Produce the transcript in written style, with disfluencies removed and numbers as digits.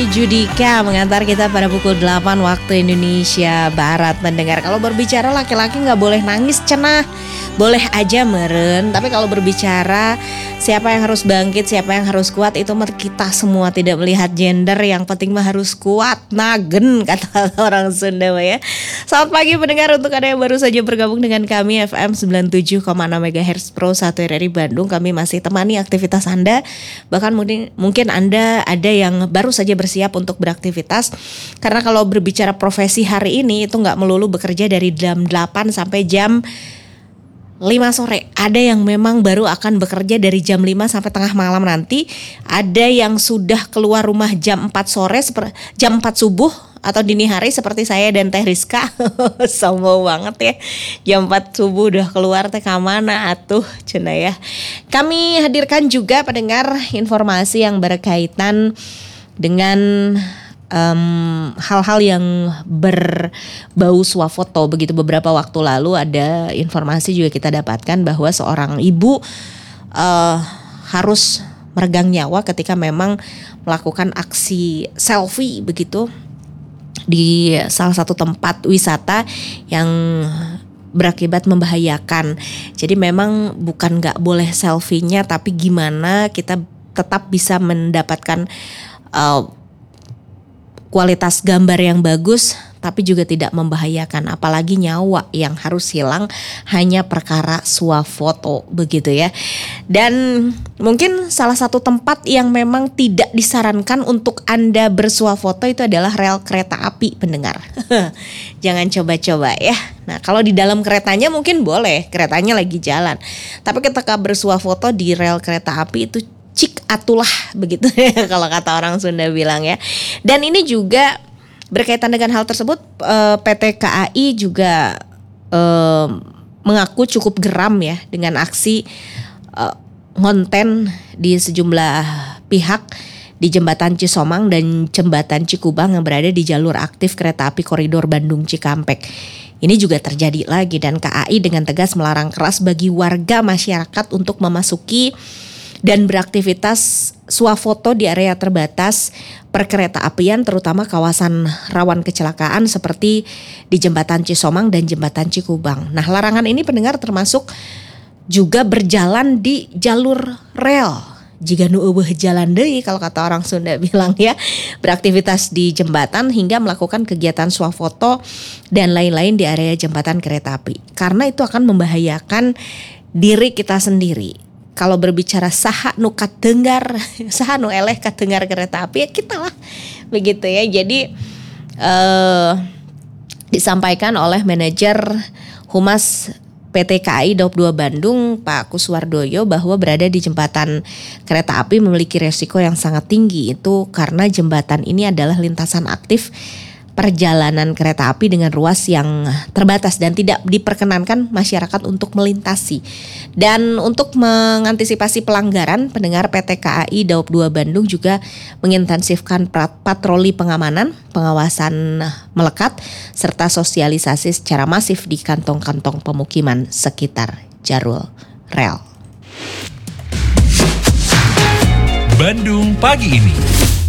Judika mengantar kita pada pukul 8 waktu Indonesia Barat. Mendengar kalau berbicara laki-laki gak boleh nangis cenah, boleh aja meren. Tapi kalau berbicara siapa yang harus bangkit, siapa yang harus kuat, itu mah kita semua, tidak melihat gender. Yang penting mah harus kuat, nagen kata orang Sunda ya. Selamat pagi pendengar, untuk Anda yang baru saja bergabung dengan kami FM 97,6 MHz Pro 1 RRI Bandung. Kami masih temani aktivitas Anda. Bahkan mungkin Anda ada yang baru saja bersiap untuk beraktivitas, karena kalau berbicara profesi hari ini itu nggak melulu bekerja dari jam 8 sampai jam 5 sore. Ada yang memang baru akan bekerja dari jam 5 sampai tengah malam nanti. Ada yang sudah keluar rumah jam 4 sore, jam 4 subuh atau dini hari seperti saya dan Teh Rizka. Sombong banget ya. Jam 4 subuh udah keluar teh kamana atuh cenah ya. Kami hadirkan juga pendengar informasi yang berkaitan dengan hal-hal yang berbau swafoto. Begitu beberapa waktu lalu ada informasi juga kita dapatkan bahwa seorang ibu harus meregang nyawa ketika memang melakukan aksi selfie begitu di salah satu tempat wisata yang berakibat membahayakan. Jadi memang bukan gak boleh selfie-nya, tapi gimana kita tetap bisa mendapatkan kualitas gambar yang bagus, tapi juga tidak membahayakan, apalagi nyawa yang harus hilang hanya perkara swafoto begitu ya. Dan mungkin salah satu tempat yang memang tidak disarankan untuk Anda bersuafoto itu adalah rel kereta api pendengar. Jangan coba-coba ya. Nah, kalau di dalam keretanya mungkin boleh, keretanya lagi jalan. Tapi ketika bersuafoto di rel kereta api itu cik atulah begitu ya kalau kata orang Sunda bilang ya. Dan ini juga berkaitan dengan hal tersebut, PT KAI juga mengaku cukup geram ya dengan aksi ngonten di sejumlah pihak di Jembatan Cisomang dan Jembatan Cikubang yang berada di jalur aktif kereta api koridor Bandung Cikampek. Ini juga terjadi lagi, dan KAI dengan tegas melarang keras bagi warga masyarakat untuk memasuki dan beraktivitas swafoto di area terbatas perkereta apian, terutama kawasan rawan kecelakaan seperti di Jembatan Cisomang dan Jembatan Cikubang. Nah, larangan ini pendengar termasuk juga berjalan di jalur rel. Jika nu eueuh jalan deui kalau kata orang Sunda bilang ya, beraktivitas di jembatan hingga melakukan kegiatan swafoto dan lain-lain di area jembatan kereta api. Karena itu akan membahayakan diri kita sendiri. Kalau berbicara saha nu kadengar, saha nu eleh kadengar kereta api, ya kita lah begitu ya. Jadi disampaikan oleh manajer Humas PT KAI Daup 2 Bandung, Pak Kuswardoyo, bahwa berada di jembatan kereta api memiliki resiko yang sangat tinggi. Itu karena jembatan ini adalah lintasan aktif perjalanan kereta api dengan ruas yang terbatas dan tidak diperkenankan masyarakat untuk melintasi. Dan untuk mengantisipasi pelanggaran, pendengar, PT KAI Daup 2 Bandung juga mengintensifkan patroli pengamanan, pengawasan melekat, serta sosialisasi secara masif di kantong-kantong pemukiman sekitar jalur rel. Bandung pagi ini.